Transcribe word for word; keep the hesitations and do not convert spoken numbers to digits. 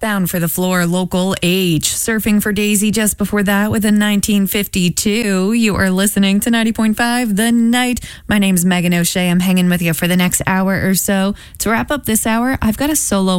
Bound for the Floor, Local H. Surfing for Daisy just before that with a nineteen fifty-two. You are listening to ninety point five The Night. My name's Megan O'Shea. I'm hanging with you for the next hour or so. To wrap up this hour, I've got a solo